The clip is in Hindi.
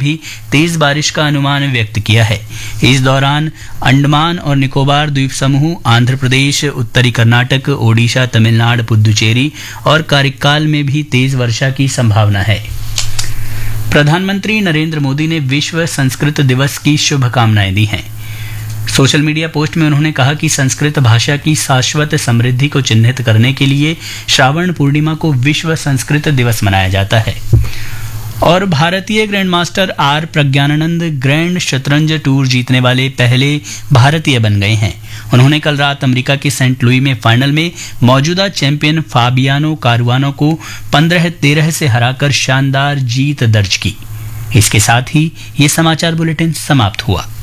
भी तेज बारिश का अनुमान व्यक्त किया है। इस दौरान अंडमान और निकोबार द्वीप समूह, आंध्र प्रदेश, उत्तरी कर्नाटक, ओडिशा, तमिलनाडु, पुदुचेरी और कारिक्काल में भी तेज वर्षा की संभावना है। प्रधानमंत्री नरेंद्र मोदी ने विश्व संस्कृत दिवस की शुभकामनाएं दी हैं। सोशल मीडिया पोस्ट में उन्होंने कहा कि संस्कृत भाषा की शाश्वत समृद्धि को चिन्हित करने के लिए श्रावण पूर्णिमा को विश्व संस्कृत दिवस मनाया जाता है। और भारतीय grand master are Pragyanand grand शतरंज टूर जीतने वाले पहले भारतीय बन गए हैं। उन्होंने कल रात अमेरिका के सेंट लुई में फाइनल में मौजूदा चैंपियन फाबियानो कारुआनो को 15-13 से हराकर शानदार जीत दर्ज की। इसके साथ ही ये समाचार बुलेटिन समाप्त हुआ।